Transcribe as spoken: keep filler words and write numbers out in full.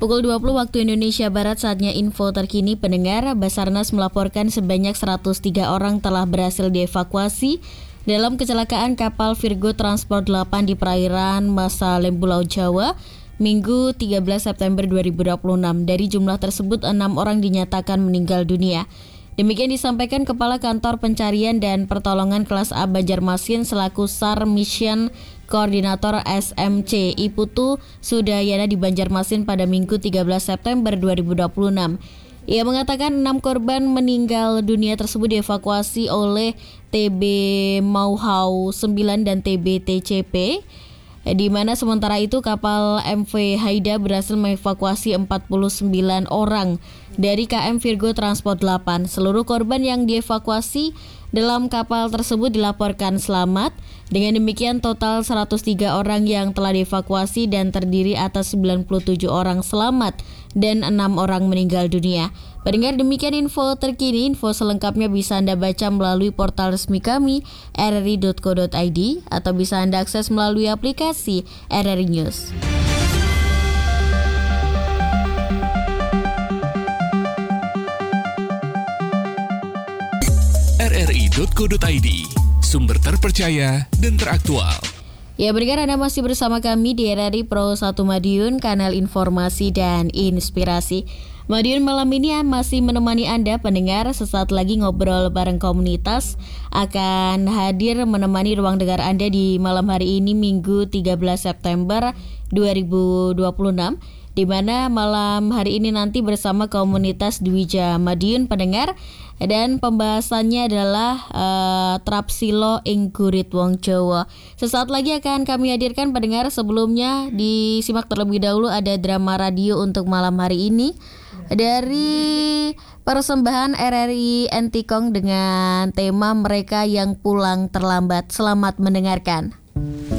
Pukul dua puluh waktu Indonesia Barat, saatnya info terkini pendengar. Basarnas melaporkan sebanyak seratus tiga orang telah berhasil dievakuasi dalam kecelakaan kapal Virgo Transport delapan di perairan Masalem, Pulau Jawa, Minggu tiga belas September dua ribu dua puluh enam. Dari jumlah tersebut, enam orang dinyatakan meninggal dunia. Demikian disampaikan Kepala Kantor Pencarian dan Pertolongan Kelas A Banjarmasin selaku SAR Mission Koordinator S M C Iputu Sudayana di Banjarmasin pada Minggu tiga belas September dua ribu dua puluh enam. Ia mengatakan enam korban meninggal dunia tersebut dievakuasi oleh T B Mauhau sembilan dan T B T C P, di mana sementara itu kapal M V Haida berhasil mengevakuasi empat puluh sembilan orang dari K M Virgo Transport delapan. Seluruh korban yang dievakuasi dalam kapal tersebut dilaporkan selamat. Dengan demikian total seratus tiga orang yang telah dievakuasi dan terdiri atas sembilan puluh tujuh orang selamat dan enam orang meninggal dunia. Pendengar, demikian info terkini. Info selengkapnya bisa Anda baca melalui portal resmi kami r r i dot co dot i d atau bisa Anda akses melalui aplikasi R R I News. r r i dot co dot i d, sumber terpercaya dan teraktual. Ya, pendengar, Anda masih bersama kami di R R I Pro satu Madiun, kanal informasi dan inspirasi. Madiun malam ini masih menemani Anda pendengar. Sesaat lagi ngobrol bareng komunitas akan hadir menemani ruang dengar Anda di malam hari ini Minggu tiga belas September dua ribu dua puluh enam, di mana malam hari ini nanti bersama komunitas Dwija Madiun pendengar, dan pembahasannya adalah uh, Trapsilo ing Gurit Wong Jawa. Sesaat lagi akan kami hadirkan pendengar. Sebelumnya disimak terlebih dahulu ada drama radio untuk malam hari ini dari persembahan R R I Entikong dengan tema Mereka Yang Pulang Terlambat. Selamat mendengarkan.